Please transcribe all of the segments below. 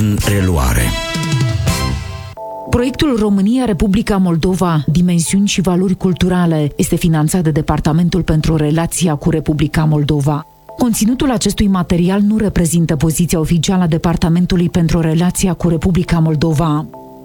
În reluare. Proiectul România-Republica Moldova, dimensiuni și valori culturale, este finanțat de Departamentul pentru Relația cu Republica Moldova. Conținutul acestui material nu reprezintă poziția oficială a Departamentului pentru Relația cu Republica Moldova.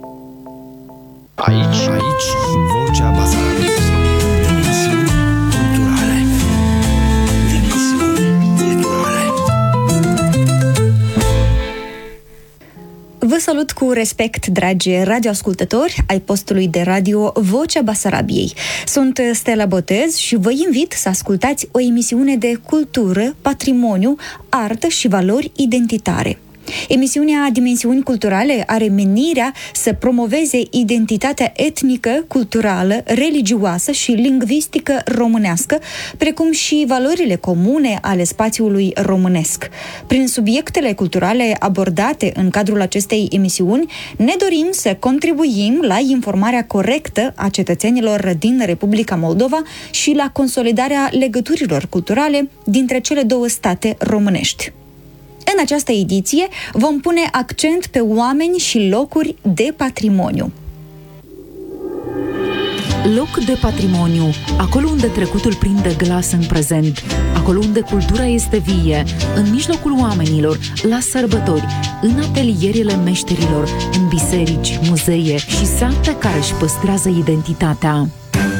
Aici, Vocea Basarabiei. Dimensiuni culturale. Vă salut cu respect, dragi radioascultători ai postului de radio Vocea Basarabiei. Sunt Stella Botez și vă invit să ascultați o emisiune de cultură, patrimoniu, artă și valori identitare. Emisiunea Dimensiuni Culturale are menirea să promoveze identitatea etnică, culturală, religioasă și lingvistică românească, precum și valorile comune ale spațiului românesc. Prin subiectele culturale abordate în cadrul acestei emisiuni, ne dorim să contribuim la informarea corectă a cetățenilor din Republica Moldova și la consolidarea legăturilor culturale dintre cele două state românești. În această ediție vom pune accent pe oameni și locuri de patrimoniu. Loc de patrimoniu, acolo unde trecutul prinde glas în prezent, acolo unde cultura este vie, în mijlocul oamenilor, la sărbători, în atelierele meșterilor, în biserici, muzee și sate care își păstrează identitatea.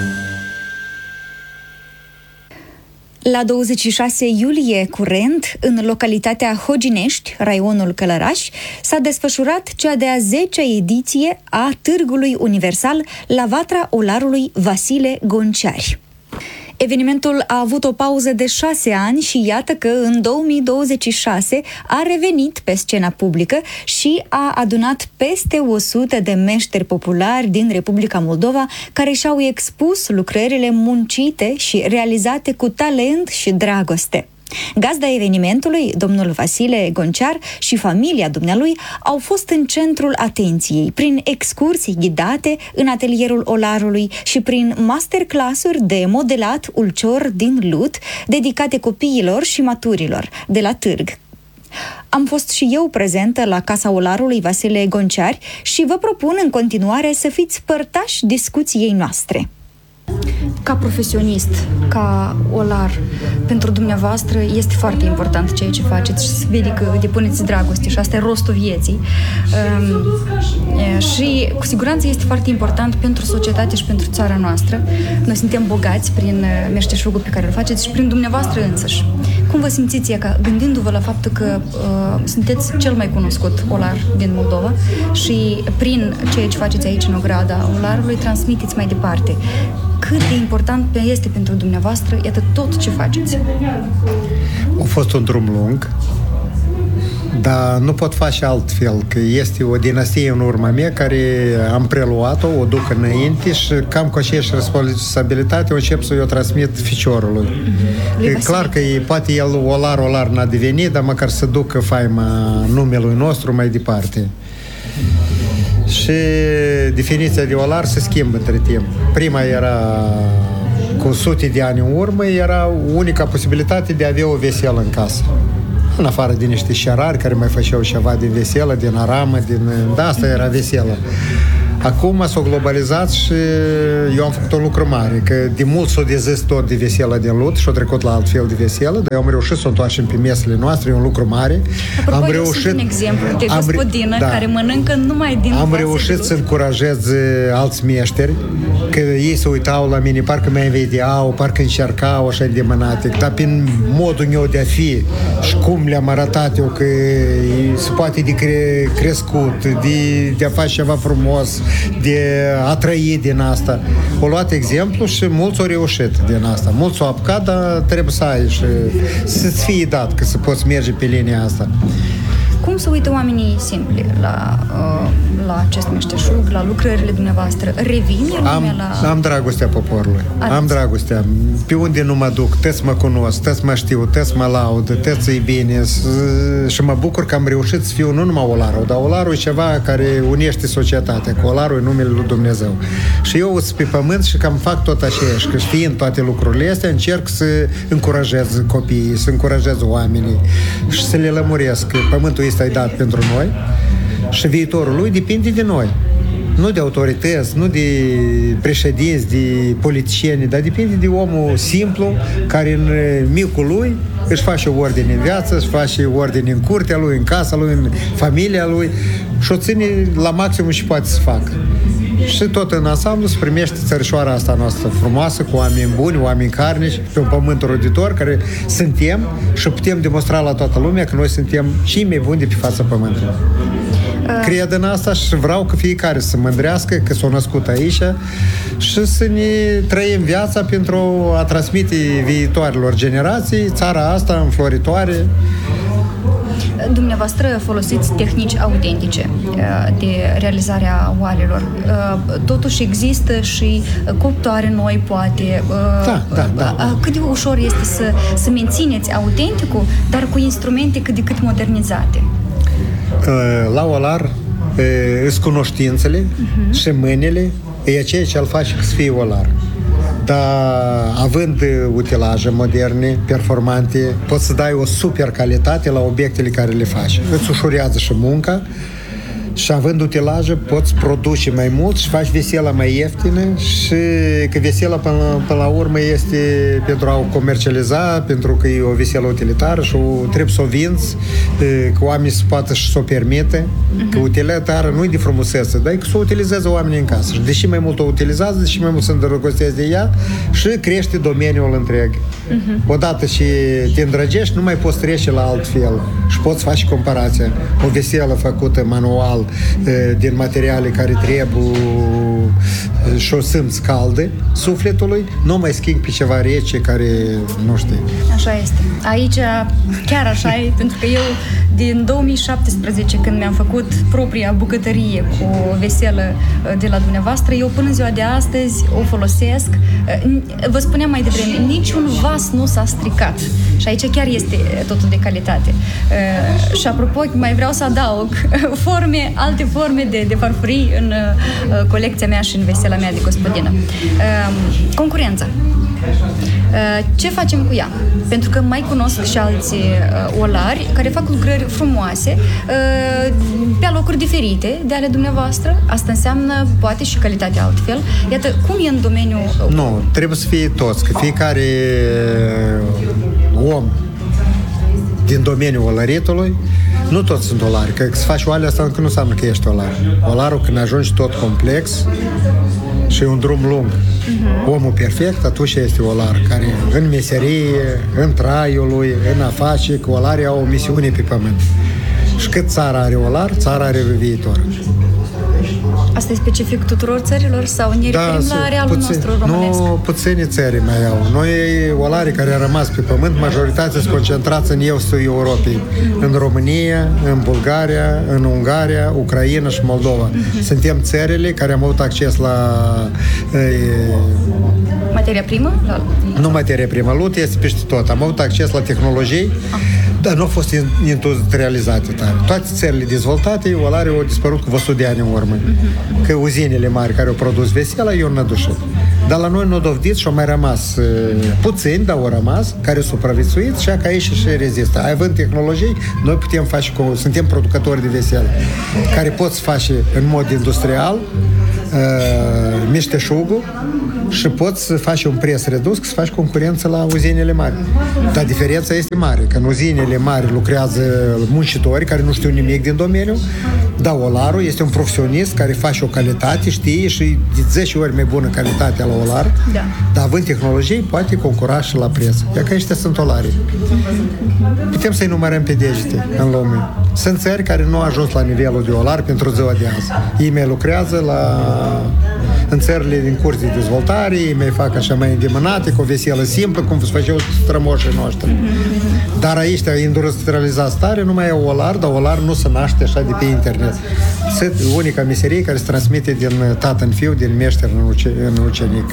La 26 iulie curent, în localitatea Hoginești, raionul Călăraș, s-a desfășurat cea de-a 10-a ediție a Târgului Universal la Vatra Olarului Vasile Gonciari. Evenimentul a avut o pauză de 6 ani și iată că în 2026 a revenit pe scena publică și a adunat peste 100 de meșteri populari din Republica Moldova care și-au expus lucrările muncite și realizate cu talent și dragoste. Gazda evenimentului, domnul Vasile Gonciar și familia dumnealui au fost în centrul atenției prin excursii ghidate în atelierul Olarului și prin masterclass-uri de modelat ulcior din lut dedicate copiilor și maturilor de la târg. Am fost și eu prezentă la Casa Olarului Vasile Gonciari și vă propun în continuare să fiți părtași discuției noastre. Ca profesionist, ca olar, pentru dumneavoastră este foarte important ceea ce faceți și se vede că depuneți dragoste și asta e rostul vieții. Și cu siguranță este foarte important pentru societate și pentru țara noastră. Noi suntem bogați prin meșteșugul pe care îl faceți și prin dumneavoastră însăși. Cum vă simțiți gândindu-vă la faptul că sunteți cel mai cunoscut olar din Moldova și prin ceea ce faceți aici în ograda Olarului transmiteți mai departe? Cât de important este pentru dumneavoastră, iată, tot ce faceți? A fost un drum lung, dar nu pot face altfel, că este o dinastie în urma mea care am preluat-o, o duc înainte și cam cu aceeași responsabilitate o încep să o transmit ficiorului. E clar că poate el olar n-a devenit, dar măcar să ducă faima numelui nostru mai departe. Și definiția de olar se schimbă între timp. Prima era cu sute de ani în urmă, era unica posibilitate de a avea o veselă în casă. În afară de niște șarari care mai făceau ceva din veselă, din aramă, asta era veselă. Acum s-a globalizat și eu am făcut un lucru mare, că de mult s-a dezis tot de veselă din lut și a trecut la alt fel de veselă, dar am reușit să o întoarcem pe mesele noastre, e un lucru mare. Apropo, am reușit, sunt un exemplu de gospodină care mănâncă numai din am reușit să încurajez alți meșteri, că ei se uitau la mine, parcă mă invidiau, parcă încercau așa de mânatic, dar prin modul meu de a fi și cum le-am arătat eu că se poate de crescut, de a face ceva frumos, de a trăi din asta. O luat exemplu și mulți au reușit din asta. Mulți au apucat, dar trebuie să ai și să-ți fie dat că să poți merge pe linia asta. Cum se uită oamenii simpli la acest meșteșug, la lucrările dumneavoastră? Revine lumea la... Am dragostea poporului. Am dragostea. Pe unde nu mă duc, tăți mă cunosc, tăți mă știu, tăți mă laudă, tăți-i bine. Și mă bucur că am reușit să fiu nu numai olarul, dar olarul e ceva care unește societatea, că olarul e numele lui Dumnezeu. Și eu sunt pe pământ și cam fac tot aceeași, că știind toate lucrurile astea, încerc să încurajez copiii, să încurajez oamenii și să le lămuresc că pământul este dat pentru noi Și viitorul lui depinde de noi. Nu de autorități, nu de președinți, de politicieni, dar depinde de omul simplu care în micul lui își face ordine în viață, își face ordine în curtea lui, în casa lui, în familia lui și o ține la maximum și poate să facă. Și tot în ansamblu se primește țărișoara asta noastră frumoasă, cu oameni buni, oameni carnici, pe un pământ roditor care suntem și putem demonstra la toată lumea că noi suntem cei mai buni de pe fața pământului. Cred în asta și vreau că fiecare să mândrească că s-a născut aici și să ne trăim viața pentru a transmite viitoarelor generații țara asta înfloritoare. Dumneavoastră folosiți tehnici autentice de realizarea oalelor. Totuși există și cuptoare noi, poate. Da. Cât de ușor este să mențineți autenticul, dar cu instrumente cât de cât modernizate? La olar îs cunoștințele și mâinile, e ceea ce îl face să fie olar. Dar având utilaje moderne, performante, poți să dai o super calitate la obiectele care le faci. Îți ușurează și munca și având utilaje poți produce mai mult și faci vesela mai ieftină și că vesela până la urmă este pentru a o comercializa, pentru că e o veselă utilitară și trebuie să o vinzi, că oamenii se poată și să o permite, că utilitară nu e de frumusețe, dar e că să o utilizeze oamenii în casă. Și deși mai mult o utilizează, deși mai mult se îndrăgostesc de ea și crește domeniul întreg. Odată ce te îndrăgești, nu mai poți trece la alt fel și poți face comparația. O veselă făcută manual din materiale care trebuie și o simți calde sufletului, nu mai schimbi pe ceva rece care nu știu. Așa este. Aici chiar așa e, pentru că eu din 2017, când mi-am făcut propria bucătărie cu veselă de la dumneavoastră, eu până în ziua de astăzi o folosesc. Vă spuneam mai devreme, niciun vas nu s-a stricat. Și aici chiar este totul de calitate. Și apropo, mai vreau să adaug alte forme de farfurii în colecția mea și în vesela mea de gospodină. Concurența. Ce facem cu ea? Pentru că mai cunosc și alți olari care fac lucrări frumoase pe locuri diferite de ale dumneavoastră. Asta înseamnă poate și calitatea altfel. Iată, cum e în domeniul... Nu, trebuie să fie toți, că fiecare om din domeniul olăritului, nu toți sunt olari, că să faci oale asta încă nu înseamnă că ești olar. Olarul, când ajungi tot complex și e un drum lung, omul perfect, atunci este olar, care în meserie, în traiul lui, în afaceri, că olarii au o misiune pe pământ. Și cât țara are olar, țara are viitor. Asta e specific tuturor țărilor sau ne referim la realul nostru românesc? Nu, puține țări mai au. Noi, olarii care au rămas pe pământ, majoritatea sunt concentrați în estul Europei. În România, în Bulgaria, în Ungaria, Ucraina și Moldova. Suntem țările care am avut acces la... Materia primă? Nu materia primă, lut este peste tot. Am avut acces la tehnologii, dar nu au fost industrializate tare. Toate țările dezvoltate, olarii au dispărut cu 100 de ani în urmă. Că uzinele mari care au produs vesela, eu n-am dușit. Dar la noi nu au dovedit și au mai rămas puțini, dar au rămas, care au supraviețuit și că aici și rezistă. Având tehnologii, noi putem face, suntem producători de veselă, care poți face în mod industrial, meșteșugul, și poți să faci un preț redus, să faci concurență la uzinele mari. Dar diferența este mare, că în uzinele mari lucrează muncitori care nu știu nimic din domeniu, dar olarul este un profesionist care face o calitate, știe și de 10 ori mai bună calitatea la olar, dar având tehnologii poate concura și la preț. Iar că ăștia sunt olarii. Putem să-i numărăm pe degete în lume. Sunt țări care nu au ajuns la nivelul de olar pentru ziua de azi. Ei mai lucrează în țările din curs de dezvoltare, ei mai fac așa mai îndemânate, cu o veselă simplă, cum se făceau strămoșii noștri. Dar aici, industrializați tare, nu mai e olar, dar olar nu se naște așa de pe internet. Este unica meserie care se transmite din tată în fiu, din meșter în ucenic.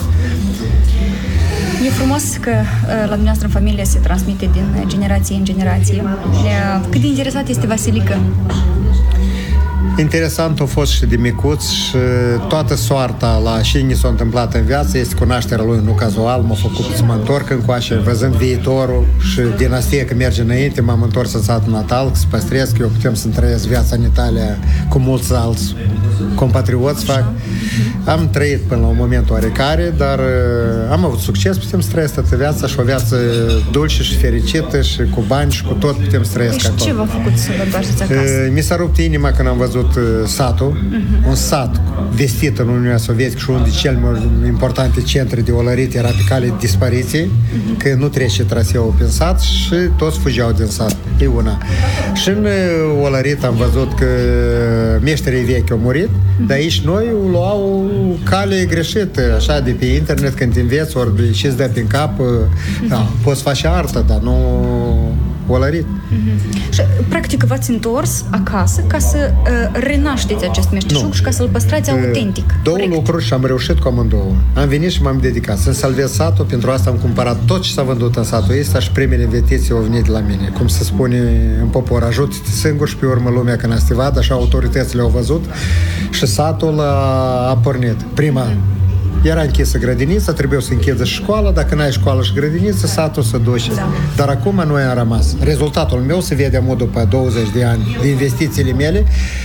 E frumos că la dumneavoastră în familie se transmite din generație în generație. Cât de interesat este Vasilică? Interesant a fost și de micuț și toată soarta la și ni s-a întâmplat în viață este cunoașterea lui, nu cazual, m-a făcut să mă întorc încoace, văzând viitorul și dinastie că merge înainte, m-am întors în satul natal, să păstrez, că eu putem să-mi trăiesc viața în Italia cu mulți alți compatrioți fac. Am trăit până la un moment oarecare, dar am avut succes, putem să trăiesc toată viața și o viață dulce și fericită și cu bani și cu tot putem să trăiesc acolo. Ce v-a făcut să vă întoarceți acasă? Mi s-a rupt inima când am văzut satul, un sat vestit în Uniunea Sovietică și unul din cele mai importante centre de olărit era pe cale de dispariție, că nu trece traseul prin sat și toți fugeau din sat. E una. Și în olărit am văzut că meșterii vechi au murit, dar aici noi luau cale greșită, așa, de pe internet, când te înveți, ori și îți dă prin cap, da, poți face artă, dar nu olărit. Și, practic, v-ați întors acasă ca să renașteți acest meșteșug și ca să-l păstrați autentic. Două lucruri și am reușit cu amândouă. Am venit și m-am dedicat să salvez satul, pentru asta am cumpărat tot ce s-a vândut în satul ăsta și primele investiții au venit de la mine. Cum se spune în popor, ajută-te singur și pe urmă lumea când te vadă, așa autoritățile au văzut și satul a pornit. Prima era închisă grădinița, trebuia să închidă și școala, dacă n-ai școală și grădiniță, satul se duce. Da. Dar acum noi am rămas. Rezultatul meu se vede acum după 20 de ani de investițiile mele.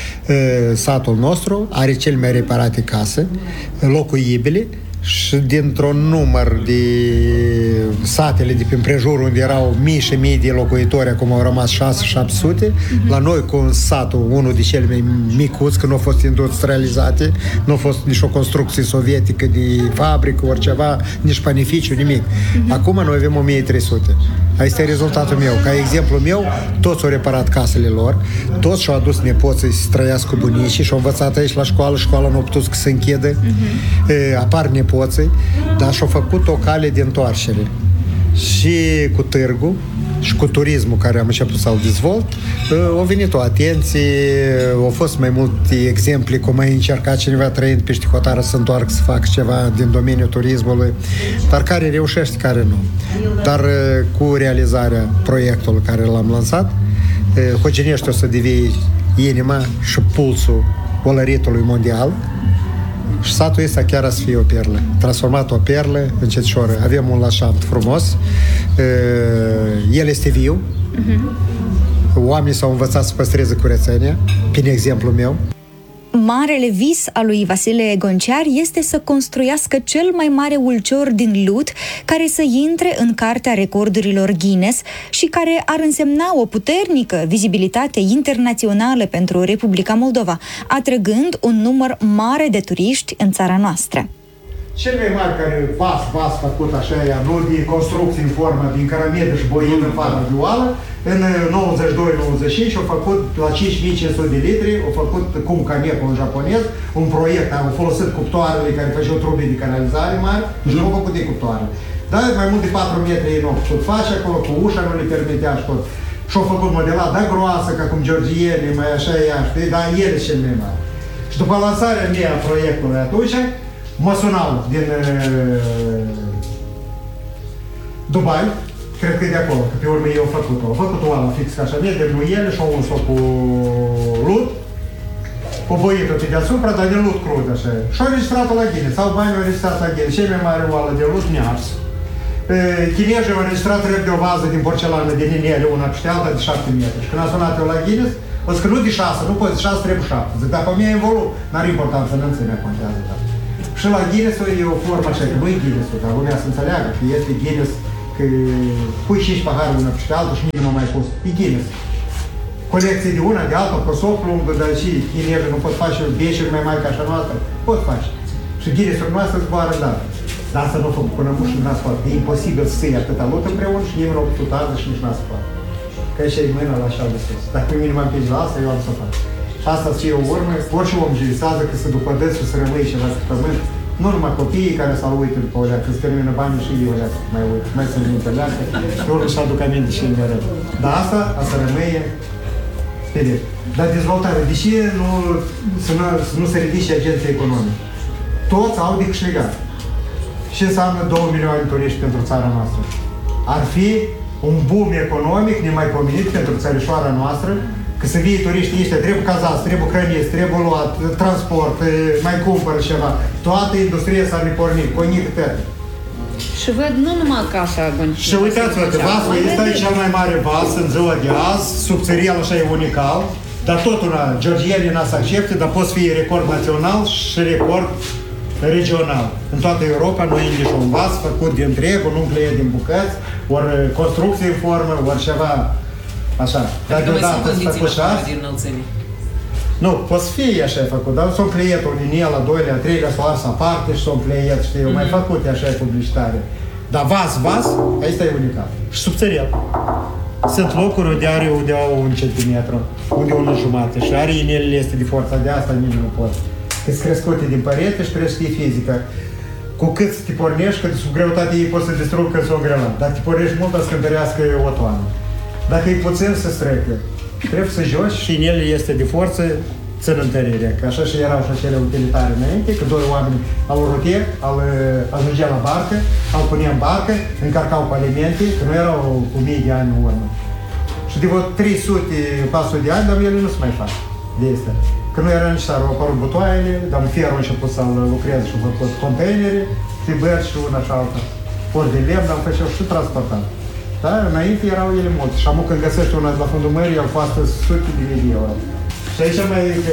Satul nostru are cel mai reparate case, locuibile, și dintr-un număr de satele de prin prejur unde erau mii și mii de locuitori, acum au rămas 600-700, la noi cu un satul, unul de cele mai micuți, că nu au fost industrializate, nu a fost nici o construcție sovietică de fabrică, oriceva, nici panificiu, nimic. Acum noi avem 1300. Asta e rezultatul meu. Ca exemplu meu, toți au reparat casele lor, toți și-au adus nepoții să trăiască cu bunicii și-au învățat aici la școală, școala nu a putut să se închidă, apar nepoții, dar și-au făcut o cale de întoarcere. Și cu târgul și cu turismul care am început să-l dezvolt, au venit o atenție, au fost mai multe exemple cum a încercat cineva trăind pe Știhotară să întoarcă să facă ceva din domeniul turismului, dar care reușește, care nu. Dar cu realizarea proiectului care l-am lansat, Hoginești o să devii inima și pulsul olăritului mondial și satul ăsta chiar a să fie o perlă. Transformat o perlă, încetșoră. Avem un lașant frumos, el este viu, oamenii s-au învățat să păstreze curățenia, prin exemplu meu. Marele vis al lui Vasile Gonciar este să construiască cel mai mare ulcior din lut care să intre în Cartea Recordurilor Guinness și care ar însemna o puternică vizibilitate internațională pentru Republica Moldova, atrăgând un număr mare de turiști în țara noastră. Cel mai mare care vas făcut așa, nu de construcții în formă, din caramidă și boină în formă de oală, în 92-95 au făcut la 5500 de litri, au făcut cum Caneco în japonez, un proiect, au folosit cuptoarele care făceau trube de canalizare mari și nu au făcut de cuptoare. Dar mai mult de 4 metri ei nu au putut face acolo, cu ușa nu le permitea și tot. Și-au făcut modelat, dar groasă, ca cum georgieni, mai așa ea, știi, dar el e cel mai mare. Și după lansarea mea a proiectului atunci, mă sunau din Dubai, cred că e de acolo, că pe urmă eu au făcut-o. Au făcut oala fix ca așa, de muiele și au uns-o cu lut, o boită pe deasupra, dar din lut crud, așa. Și au înregistrat-o la Guinness, sau banii au înregistrat la Guinness, cea mai mare oală de lut nears. Chinezii au înregistrat de o vază din porcelană de ninele, una peste alta de 7 metri. Și când a sunat eu la Guinness, o zic că nu de 6, nu poți de 6, trebuie 7. Zic, dar pe mine e evolu, n-are importanță, nu înțeleg, contează, da. Și la Guinness-ul e o formă așa, că nu e Guinness-ul, dar lumea să înțeleagă că este Guinness, că pui 5 pahare una peste altul și nimeni nu mai pus. E Guinness. Colecție de una, de alta, cu soplu, dar și chinezii nu pot face beșuri mai mari ca așa noastră. Pot face. Și Guinness-ul noastră zboară, da. Dar asta nu a făcut până muși și n-a spart. E imposibil să iei atâta lot împreună și nimeni nu a putut azi și nici n-a spart. Că și e mâna la așa de sus. Dacă pe mine m-am pe la asta, eu am să fac. Și asta să fie o urmă, orice om jurisează că se după dânsul să rămâi ceva pe pământ. Nu numai copiii care s-au uitat după o leacă, că se termină banii și ei o leacă, mai uit, mai să nu leacă, pe urmă și-aduc aminte și mereu. Dar asta să rămâie pedeptă. Dar dezvoltare, deși nu se ridice agenții economici, toți au de câștigat. Ce înseamnă 2 milioane de turiști pentru țara noastră? Ar fi un boom economic nemaipomenit pentru țărișoara noastră, Că să vii turiștii ăștia, trebuie cazați, trebuie hrăniți, trebuie luat, transport, mai cumpără ceva. Toată industria s-a repornit, conică. Și văd nu numai casa Băncii. Și uitați-vă că vasul este cel mai mare vas în ziua de azi, subțăriel așa e unical, dar tot una, georgienii n-a să accepte, dar poți fi record național și record regional. În toată Europa noi e nici un vas făcut de întreg, un umplie din bucăți, ori construcție în formă, ori ceva așa. Dar Adică mai sunt deodată condiții făcut și la azi. din înălțimii. Nu, poți fi așa făcut, dar sunt pleietul din el, a doilea, a treilea, s-o ars aparte și sunt pleiet, știu, mai făcut așa publicitare. Dar vas, asta e unicat. Și subțăriel. Sunt locuri unde au 1 centimetru, unde 1,5 și are inelele este de forța de asta, nimeni nu poate. Că sunt crescute din părete și trebuie să fie fizică. Cu cât te pornești, că sub greutate ei poți să distrug când s-o grelat. Dacă te pornești mult, o să cântărească o toană. Dacă e puțin, să strecă. Trebuie să joci și inelele este de forță, țin întărirea. Că așa și erau și acele utilitare înainte, că doi oameni al rotier, ajungea la barcă, îl punea în barcă, încarcau cu alimente, că nu erau cu mii de ani în urmă. Și de vreo 300-400 de ani, dar ele nu se mai fac de astea. Că nu era necesar, au apărut butoaiele, dar fierul a început să-l lucreze și au făcut containere, tiberi și una și alta. Ori de lemn, dar făceau și transportat. Dar înainte erau ele multe. Și acum când găsești una de la fundul mării, el costă sute de mii de euro. Și aici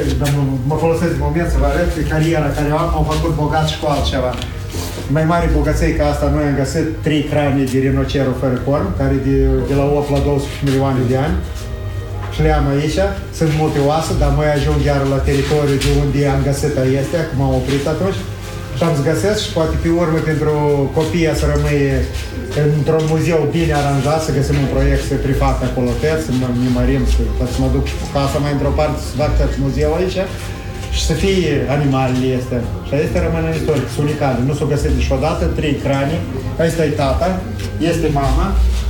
mă folosesc de moment să vă arăt că cariera care au făcut bogat și cu altceva. Mai mare bogăței ca asta, noi am găsit 3 crane de rinocerul fără corn, care de la 8 la 200 milioane de ani. Și le am aici, sunt multe oase, dar mai ajung chiar la teritoriul de unde am găsit astea, cum am oprit atunci. Și am să găsesc și poate pe urmă pentru copiii să rămâie într-un muzeu bine aranjat, să găsim un proiect să prefac acolo tăți, să mă nimărim, să mă duc cu casa mai într-o parte, să fac tăți muzeu aici și să fie animalele astea. Și astea rămân în istorie, sunt unicale, nu s-o găsit niciodată, 3 crani, ăsta e tata, este mama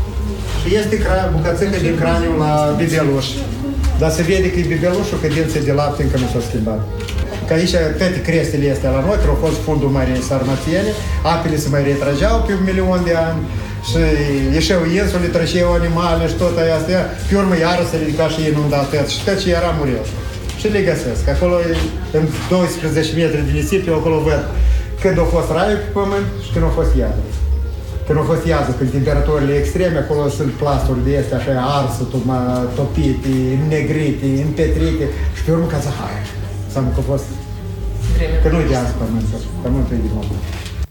și este bucățică din craniul la bibeluș. Dar se vede că e bibelușul, că dinții de lapte încă nu s-au schimbat. Că aici toate crestele astea la noi, că au fost fundul Mării Sarmațiene, apele se mai retrageau pe 1.000.000 de ani și ieșeau insule, trășeau animale și tot astea, pe urmă iară se ridica și inundat și tot ce era mureau. Și le găsesc. Acolo, în 12 metri de nisip, eu acolo văd când a fost raiul pe pământ și când a fost iadul. Când a fost iadul, când temperaturile extreme, acolo sunt plasturi de astea așa arsă, topite, negrite, împetrite și pe urmă ca zahar. Înseamnă că a fost... Că nu-i de azi pământul e de mult.